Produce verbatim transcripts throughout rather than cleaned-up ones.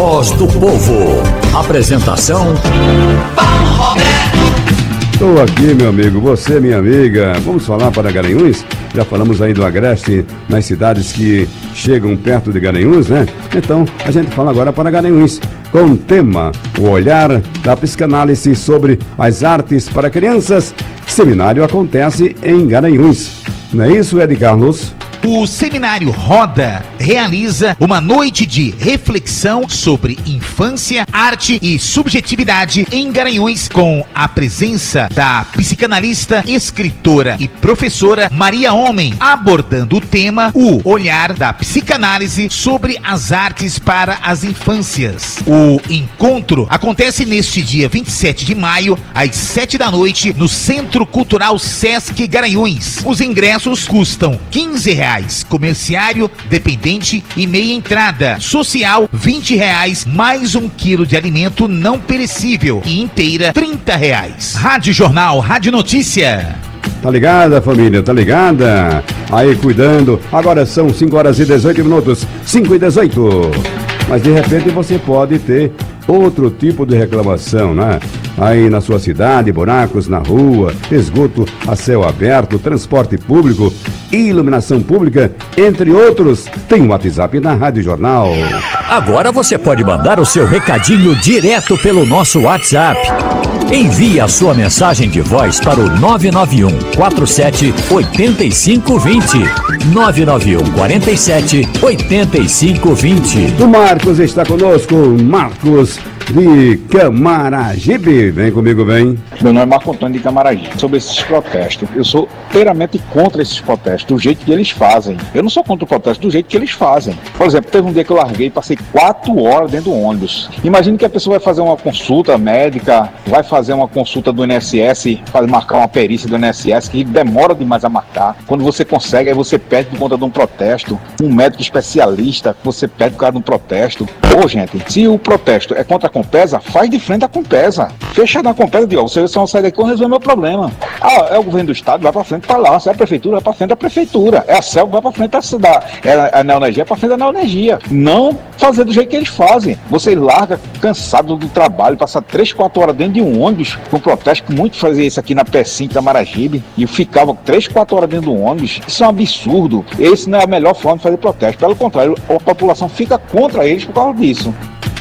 voz do povo. Apresentação Paulo Roberto. Estou aqui, meu amigo, você, minha amiga. Vamos falar para Garanhuns? Já falamos aí do Agreste, nas cidades que chegam perto de Garanhuns, né? Então, a gente fala agora para Garanhuns, com o tema, o olhar da psicanálise sobre as artes para crianças. Seminário acontece em Garanhuns. Não é isso, Ed Carlos? O Seminário Roda realiza uma noite de reflexão sobre infância, arte e subjetividade em Garanhuns, com a presença da psicanalista, escritora e professora Maria Homem, abordando o tema o olhar da psicanálise sobre as artes para as infâncias. O encontro acontece neste dia vinte e sete de maio, às sete da noite, no Centro Cultural Sesc Garanhuns. Os ingressos custam quinze reais. Comerciário, dependente e meia entrada. Social, vinte reais, mais um quilo de alimento não perecível. E inteira, trinta reais. Rádio Jornal, Rádio Notícia. Tá ligada, família? Tá ligada? Aí, cuidando. Agora são cinco horas e dezoito minutos. cinco e dezoito. Mas, de repente, você pode ter outro tipo de reclamação, né? Aí na sua cidade, buracos na rua, esgoto a céu aberto, transporte público, iluminação pública, entre outros. Tem o WhatsApp na Rádio Jornal. Agora você pode mandar o seu recadinho direto pelo nosso WhatsApp. Envie a sua mensagem de voz para o nove nove um quatro sete oito cinco dois zero. nove nove um quatro sete oito cinco dois zero. O Marcos está conosco, Marcos de Camaragibe. Vem comigo, vem. Meu nome é Marco Antônio de Camaragibe. Sobre esses protestos, eu sou inteiramente contra esses protestos, do jeito que eles fazem. Eu não sou contra o protesto, do jeito que eles fazem. Por exemplo, teve um dia que eu larguei e passei quatro horas dentro do ônibus. Imagine que a pessoa vai fazer uma consulta médica, vai fazer uma consulta do I N S S, vai marcar uma perícia do I N S S, que demora demais a marcar. Quando você consegue, aí você perde por conta de um protesto. Um médico especialista, você perde por causa de um protesto. Pô, gente, se o protesto é contra a Compesa, faz de frente à Compesa. Fecha na Compesa, diz, ó, vocês só sair daqui e resolver meu problema. Ah, é o governo do estado, vai pra frente pra lá. Se é a prefeitura, vai pra frente da prefeitura. É a C E L, vai pra frente da cidade. É a Neoenergia, vai pra frente da Neoenergia. Não fazer do jeito que eles fazem. Você larga cansado do trabalho, passar três, quatro horas dentro de um ônibus, com protesto, que muito fazia isso aqui na P cinco da Maragibe, e ficava três, quatro horas dentro do ônibus. Isso é um absurdo. Esse não é a melhor forma de fazer protesto. Pelo contrário, a população fica contra eles por causa disso.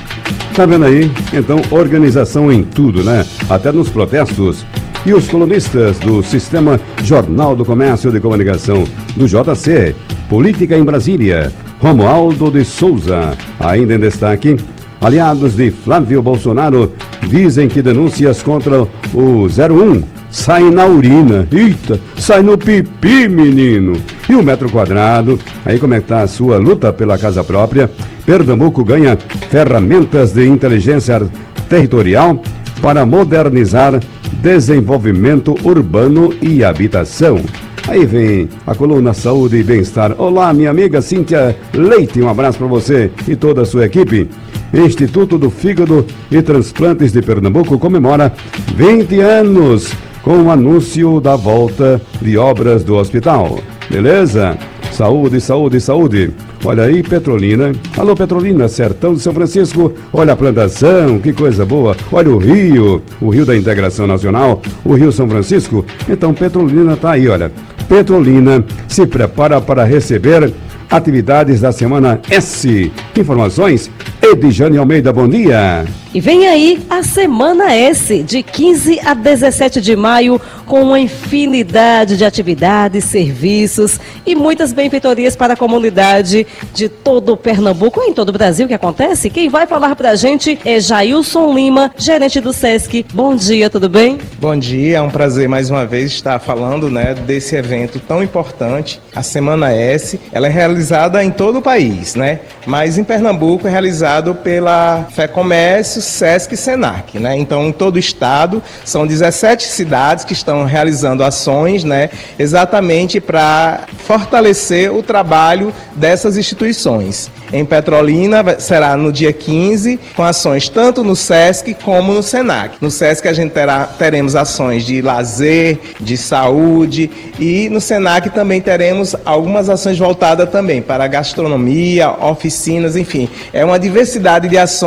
Tá vendo aí? Então, organização em tudo, né? Até nos protestos. E os colunistas do Sistema Jornal do Comércio de Comunicação, do J C, Política em Brasília, Romualdo de Souza, ainda em destaque. Aliados de Flávio Bolsonaro dizem que denúncias contra o zero um saem na urina. Eita, sai no pipi, menino. E o metro quadrado, aí como é que tá a sua luta pela casa própria? Pernambuco ganha ferramentas de inteligência territorial para modernizar desenvolvimento urbano e habitação. Aí vem a coluna Saúde e Bem-Estar. Olá, minha amiga Cíntia Leite, um abraço para você e toda a sua equipe. Instituto do Fígado e Transplantes de Pernambuco comemora vinte anos com o anúncio da volta de obras do hospital. Beleza? Saúde, saúde, saúde. Olha aí, Petrolina. Alô, Petrolina, Sertão de São Francisco. Olha a plantação, que coisa boa. Olha o rio, o Rio da Integração Nacional, o Rio São Francisco. Então, Petrolina tá aí, olha. Petrolina se prepara para receber atividades da Semana S. Informações, Edjane Almeida, bom dia. E vem aí a Semana S, de quinze a dezessete de maio, com uma infinidade de atividades, serviços e muitas benfeitorias para a comunidade de todo o Pernambuco, em todo o Brasil que acontece. Quem vai falar para a gente é Jailson Lima, gerente do Sesc. Bom dia, tudo bem? Bom dia, é um prazer mais uma vez estar falando, né, desse evento tão importante, a Semana S. Ela é realizada em todo o país, né, mas em Pernambuco é realizado pela FEComércio, Sesc e Senac, né? Então, em todo o estado, são dezessete cidades que estão realizando ações, né, exatamente para fortalecer o trabalho dessas instituições. Em Petrolina será no dia quinze, com ações tanto no Sesc como no Senac. No Sesc a gente terá, teremos ações de lazer, de saúde, e no Senac também teremos algumas ações voltadas também para gastronomia, oficinas, enfim. É uma diversidade de ações